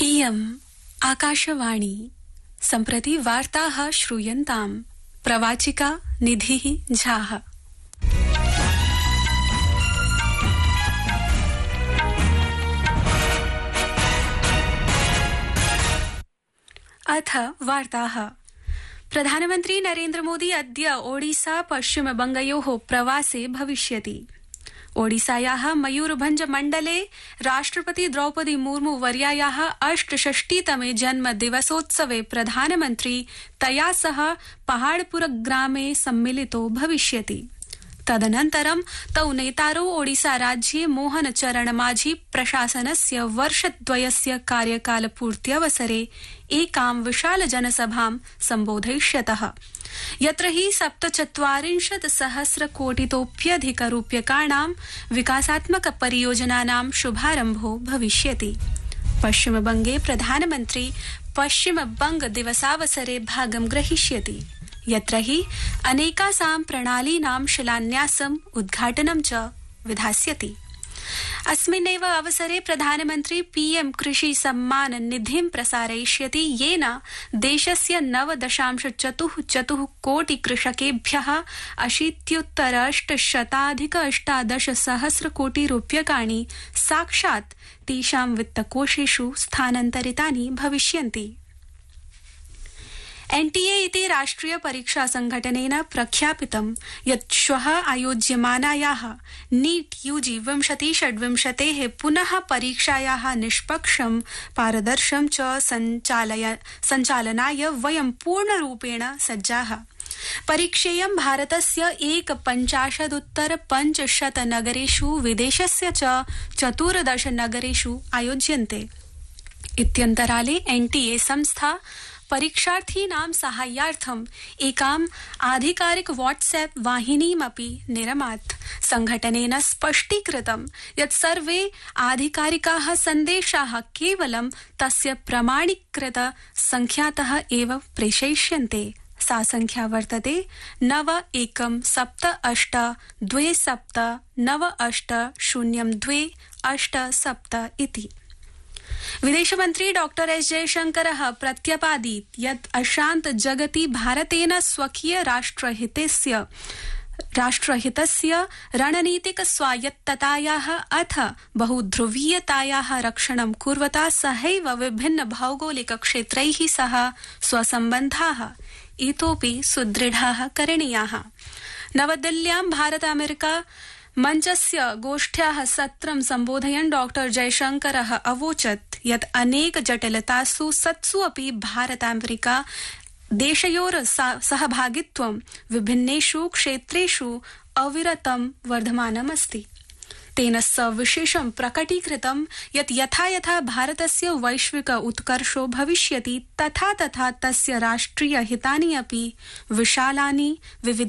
इयम् आकाशवाणी सम्प्रति वार्ताः श्रूयन्ताम् प्रवाचिका निधिः झाः। अथ वार्ताः। प्रधानमन्त्री नरेन्द्र मोदी अद्य ओडिसा पश्चिमबंगयोः प्रवासे भविष्यति। ओडिसायाः मयूरभंज मण्डले राष्ट्रपति द्रौपदी मुर्मू वर्यायाः 68तमे जन्मदिवसोत्सवे प्रधानमन्त्री तया सह पहाड़पुर ग्रामे सम्मिलितो भविष्यति। तदनन्तरं तौ नेतारौ ओडिसा राज्ये मोहन चरण माझी प्रशासनस्य वर्षद्वयस्य कार्यकालपूर्त्यवसरे एकां विशाल जनसभां सम्बोधयिष्यतः, यत्र हि 47 सहस्रकोटितोऽप्यधिकरूप्यकाणां विकासात्मक परियोजनानां शुभारम्भो भविष्यति। पश्चिमबंगे प्रधानमन्त्री पश्चिमबंग दिवसावसरे भागं ग्रहीष्यति, यत्र हि अनेकासां प्रणालीनां शिलान्यासम् उद्घाटनं च विधास्यति। अस्मिन्नेव अवसरे प्रधानमन्त्री पीएम कृषि सम्मान निधिं प्रसारयिष्यति, येन देशस्य 9.44 कोटि कृषकेभ्यः 80,818 कोटि रूप्यकाणि साक्षात् तेषां वित्तकोषेषु स्थानान्तरितानि भविष्यन्ति। एनटीए इति राष्ट्रिय परीक्षा संघटनेन प्रख्यापितं यत् श्वः आयोज्यमानायाः नीट यूजी 2026 पुनः परीक्षायाः निष्पक्षं पारदर्शं च सञ्चालनाय वयं पूर्णरूपेण सज्जाः। परीक्षेयं भारतस्य 51,500 नगरेषु विदेशस्य च 14 नगरेषु आयोज्यन्ते। इत्यन्तराले एनटीए संस्था परीक्षार्थीनां साहाय्यार्थम् एकाम् आधिकारिक व्हाट्सएप वाहिनीमपि निरमात्। संघटनेन स्पष्टीकृतं यत् सर्वे आधिकारिकाः सन्देशाः केवलं तस्य प्रमाणीकृत संख्यातः एव प्रेषयिष्यन्ते। सा संख्या वर्तते 917827980287 इति। विदेशमन्त्री डॉक्टर एस जयशंकरः प्रत्यपादीत् यत् अशान्त जगति भारतेन स्वकीय राष्ट्रहितस्य रणनीतिक स्वायत्ततायाः अथ बहुध्रुवीयतायाः रक्षणं कुर्वता सहैव विभिन्न भौगोलिक क्षेत्रैः सह स्वसम्बन्धाः इतोपि सुदृढाः करणीयाः। नवदिल्ल्यां भारत अमेरिका मञ्चस्य गोष्ठ्याः सत्रं सम्बोधयन् डॉक्टर जयशंकरः अवोचत् यत् अनेक जटिलतासु सत्सु अपि भारत अमेरिका देशयोर सहभागित्वं विभिन्नेषु क्षेत्रेषु अविरतं वर्धमानमस्ति। तेन सविशेषं प्रकटीकृतं यत् यथा यथा भारतस्य वैश्विक उत्कर्षो भविष्यति तथा तथा तस्य राष्ट्रिय हितानि अपि विशालानि विविध